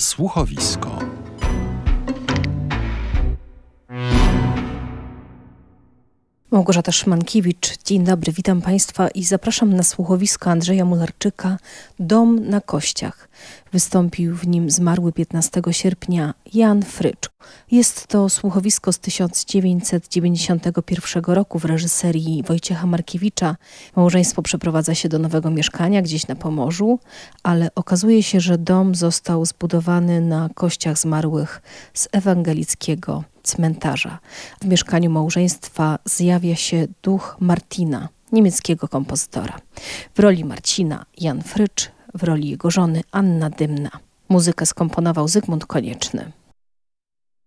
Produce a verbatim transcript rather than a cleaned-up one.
Słuchowisko. Małgorzata Szymankiewicz, dzień dobry, witam Państwa i zapraszam na słuchowisko Andrzeja Mularczyka Dom na kościach. Wystąpił w nim zmarły piętnastego sierpnia Jan Frycz. Jest to słuchowisko z tysiąc dziewięćset dziewięćdziesiątego pierwszego roku w reżyserii Wojciecha Markiewicza. Małżeństwo przeprowadza się do nowego mieszkania gdzieś na Pomorzu, ale okazuje się, że dom został zbudowany na kościach zmarłych z ewangelickiego cmentarza. W mieszkaniu małżeństwa zjawia się duch Martina, niemieckiego kompozytora. W roli Marcina Jan Frycz, w roli jego żony Anna Dymna. Muzykę skomponował Zygmunt Konieczny.